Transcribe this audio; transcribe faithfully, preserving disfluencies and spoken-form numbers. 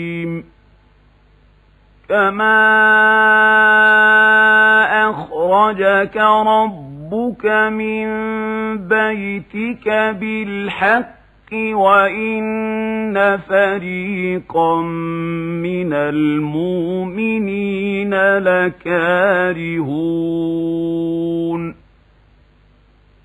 كما أخرجك ربك من بيتك بالحق وإن فريقا من المؤمنين لكارهون